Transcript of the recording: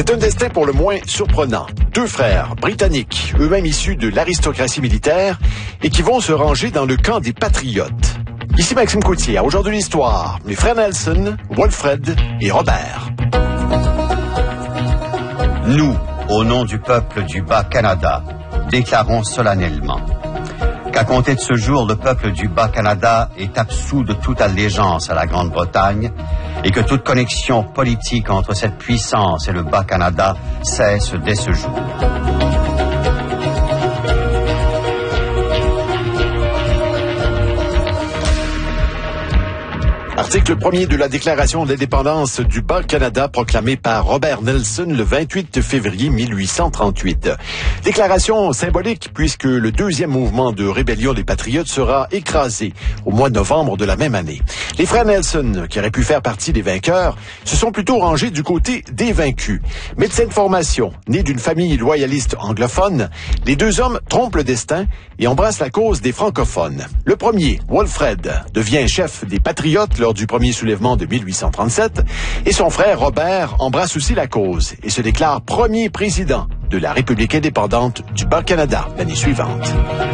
C'est un destin pour le moins surprenant. Deux frères britanniques, eux-mêmes issus de l'aristocratie militaire, et qui vont se ranger dans le camp des patriotes. Ici Maxime Coutier, à Aujourd'hui l'Histoire, les frères Nelson, Wilfred et Robert. Nous, au nom du peuple du Bas-Canada, déclarons solennellement qu'à compter de ce jour, le peuple du Bas-Canada est absous de toute allégeance à la Grande-Bretagne et que toute connexion politique entre cette puissance et le Bas-Canada cesse dès ce jour. Article 1er de la Déclaration d'indépendance du Bas-Canada proclamée par Robert Nelson le 28 février 1838. Déclaration symbolique puisque le deuxième mouvement de rébellion des Patriotes sera écrasé au mois de novembre de la même année. Les frères Nelson, qui auraient pu faire partie des vainqueurs, se sont plutôt rangés du côté des vaincus. Médecins de formation, nés d'une famille loyaliste anglophone, les deux hommes trompent le destin et embrassent la cause des francophones. Le premier, Wilfred, devient chef des Patriotes lors du premier soulèvement de 1837, et son frère Robert embrasse aussi la cause et se déclare premier président de la République indépendante du Bas-Canada l'année suivante.